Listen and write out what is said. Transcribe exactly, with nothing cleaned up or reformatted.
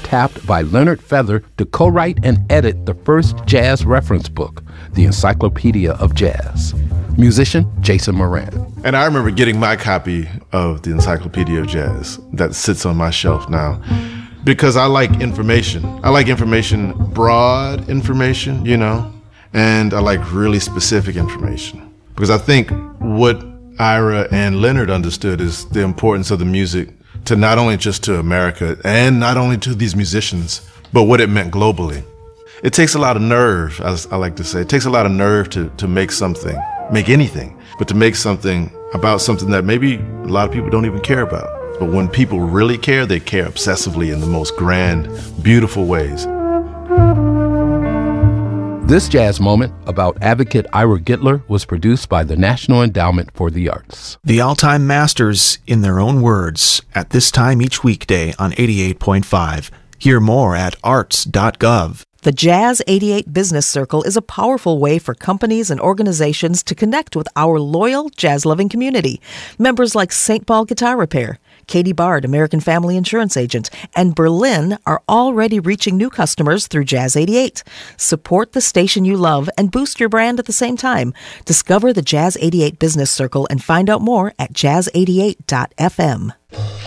tapped by Leonard Feather to co-write and edit the first jazz reference book, The Encyclopedia of Jazz. Musician Jason Moran. And I remember getting my copy of The Encyclopedia of Jazz that sits on my shelf now because I like information. I like information, broad information, you know, and I like really specific information. Because I think what Ira and Leonard understood is the importance of the music to not only just to America and not only to these musicians, but what it meant globally. It takes a lot of nerve, as I like to say. It takes a lot of nerve to, to make something, make anything, but to make something about something that maybe a lot of people don't even care about. But when people really care, they care obsessively in the most grand, beautiful ways. This jazz moment about advocate Ira Gitler was produced by the National Endowment for the Arts. The all-time masters, in their own words, at this time each weekday on eighty-eight point five. Hear more at arts dot gov. The Jazz eighty-eight Business Circle is a powerful way for companies and organizations to connect with our loyal jazz-loving community. Members like Saint Paul Guitar Repair, Katie Bard, American Family Insurance Agent, and Berlin are already reaching new customers through Jazz eighty-eight. Support the station you love and boost your brand at the same time. Discover the Jazz eighty-eight Business Circle and find out more at jazz eighty-eight dot f m.